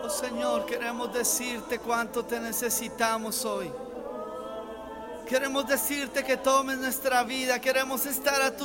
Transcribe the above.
Oh Señor, queremos decirte cuánto te necesitamos hoy. Queremos decirte que tomes nuestra vida. Queremos estar a tus